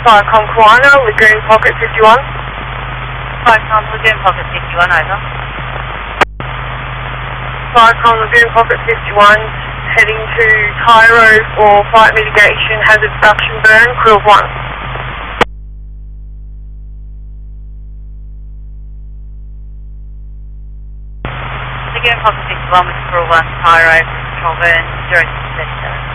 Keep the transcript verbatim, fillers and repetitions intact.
Firecom Kiwana, Lagoon Pocket fifty-one. Firecom Lagoon Pocket fifty-one, over. Firecom Lagoon Pocket fifty-one, heading to Cairo for flight mitigation, hazard reduction burn, crew of one. Lagoon Pocket fifty-one with crew of one, Cairo, control burn, zero six seven seven.